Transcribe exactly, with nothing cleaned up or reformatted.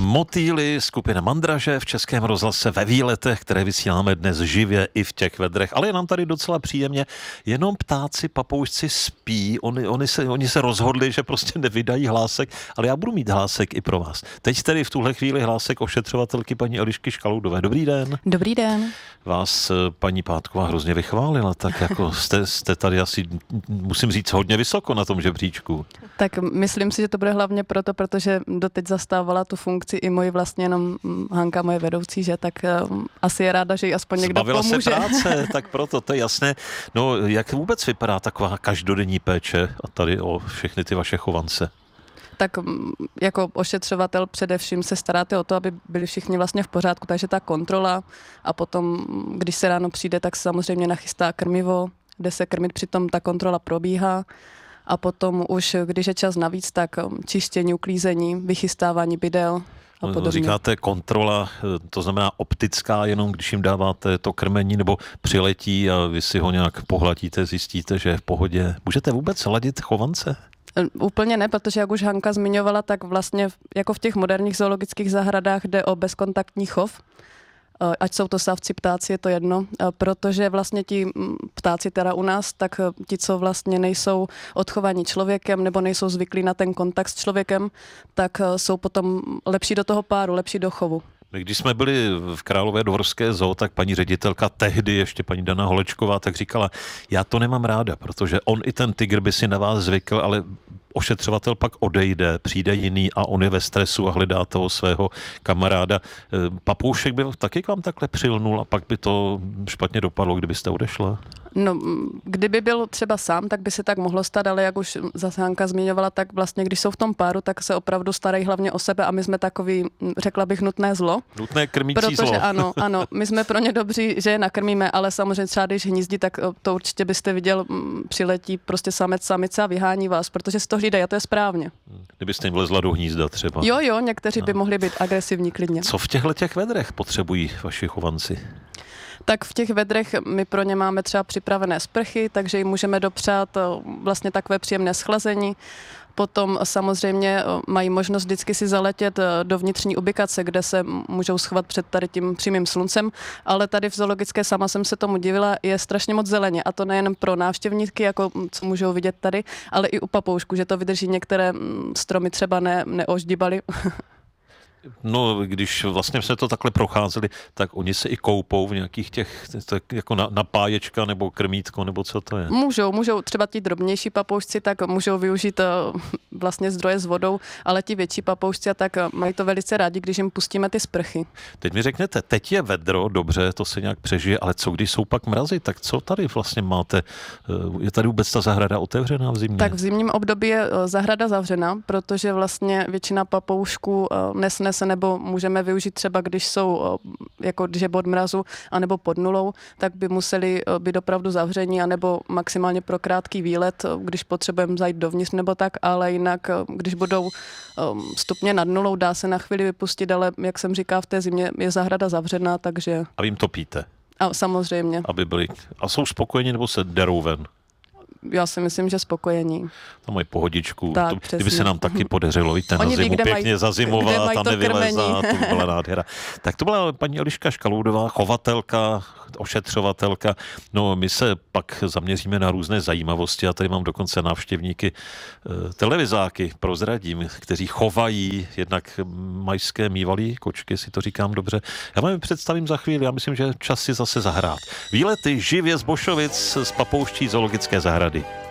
Motýly, skupina Mandraže v Českém rozhlase ve výletech, které vysíláme dnes živě i v těch vedrech, ale je nám tady docela příjemně. Jenom ptáci, papoušci spí, oni, oni, se, oni se rozhodli, že prostě nevydají hlásek, ale já budu mít hlásek i pro vás. Teď tedy v tuhle chvíli hlásek ošetřovatelky paní Elišky Škaloudové. Dobrý den. Dobrý den. Vás paní Pátková hrozně vychválila, tak jako jste, jste tady asi, musím říct, hodně vysoko na tom žebříčku. Tak myslím si, že to bude hlavně proto, protože doteď zastávala tu funkci i moji vlastně jenom Hanka, moje vedoucí, že tak um, asi je ráda, že jí aspoň někdo Zbavila pomůže. se práce, tak proto, to je jasné. No, jak vůbec vypadá taková každodenní péče a tady o všechny ty vaše chovance? Tak jako ošetřovatel především se staráte o to, aby byli všichni vlastně v pořádku, takže ta kontrola a potom, když se ráno přijde, tak se samozřejmě nachystá krmivo, kde se krmit, přitom ta kontrola probíhá. A potom už, když je čas navíc, tak čištění, uklízení, vychystávání bydel a podobně. Říkáte kontrola, to znamená optická, jenom když jim dáváte to krmení nebo přiletí a vy si ho nějak pohladíte, zjistíte, že je v pohodě. Můžete vůbec ladit chovance? Úplně ne, protože jak už Hanka zmiňovala, tak vlastně jako v těch moderních zoologických zahradách jde o bezkontaktní chov. Ať jsou to savci, ptáci, je to jedno, protože vlastně ti ptáci teda u nás, tak ti, co vlastně nejsou odchovaní člověkem nebo nejsou zvyklí na ten kontakt s člověkem, tak jsou potom lepší do toho páru, lepší do chovu. Když jsme byli v Královédvorské zoo, tak paní ředitelka tehdy, ještě paní Dana Holečková, tak říkala, já to nemám ráda, protože on i ten tygr by si na vás zvykl, ale ošetřovatel pak odejde, přijde jiný a on je ve stresu a hledá toho svého kamaráda. Papoušek by taky k vám takhle přilnul a pak by to špatně dopadlo, kdybyste odešla? No, kdyby byl třeba sám, tak by se tak mohlo stát, ale jak už zase Hanka zmiňovala, tak vlastně, když jsou v tom páru, tak se opravdu starají hlavně o sebe a my jsme takový, řekla bych, nutné zlo. Nutné krmící protože, zlo. Protože ano, ano, my jsme pro ně dobří, že je nakrmíme, ale samozřejmě třeba když hnízdí, tak to určitě byste viděl, přiletí prostě samec, samice a vyhání vás, protože si to hlídají a to je správně. Kdybyste jim vlezla do hnízda třeba. Jo, jo, někteří no. by mohli být agresivní klidně. Co v těchto těch vedrech potřebují vaši chovanci? Tak v těch vedrech my pro ně máme třeba připravené sprchy, takže jim můžeme dopřát vlastně takové příjemné schlazení. Potom samozřejmě mají možnost vždycky si zaletět do vnitřní ubikace, kde se můžou schovat před tady tím přímým sluncem, ale tady v zoologické, sama jsem se tomu divila, je strašně moc zeleně a to nejen pro návštěvníky, jako co můžou vidět tady, ale i u papoušku, že to vydrží některé stromy třeba ne, neoždíbaly. No, když vlastně se to takhle procházeli, tak oni se i koupou v nějakých těch, tak jako napáječka nebo krmítko, nebo co to je? Můžou, můžou, třeba ti drobnější papoušci, tak můžou využít vlastně zdroje s vodou, ale ti větší papoušci, tak mají to velice rádi, když jim pustíme ty sprchy. Teď mi řeknete, teď je vedro, dobře, to se nějak přežije, ale co když jsou pak mrazy, tak co tady vlastně máte? Je tady vůbec ta zahrada otevřená v zimě? Tak v zimním období je zahrada zavřená, protože vlastně většina papoušků nesnese nebo můžeme využít třeba, když jsou, jako když je pod mrazu, anebo pod nulou, tak by museli být opravdu zavření, anebo maximálně pro krátký výlet, když potřebujeme zajít dovnitř nebo tak, ale jinak, když budou stupně nad nulou, dá se na chvíli vypustit, ale jak jsem říká, v té zimě je zahrada zavřená, takže... A vy jim topíte? A samozřejmě. Aby byli... A jsou spokojeni nebo se derou ven? Já si myslím, že spokojení. Tam mají pohodičku. Tak, to, kdyby se nám taky podařilo, víte, na zimu pěkně mají, zazimovat a nevylezat, to by byla nádhera. Tak to byla paní Eliška Škaloudová, chovatelka, ošetřovatelka. No, my se pak zaměříme na různé zajímavosti a tady mám dokonce návštěvníky televizáky, prozradím, kteří chovají jednak majské mývalí kočky, si to říkám dobře. Já vám je představím za chvíli, já myslím, že čas si zase zahrát. Výlety živě z Bošovic z papouští zoologické zahrady.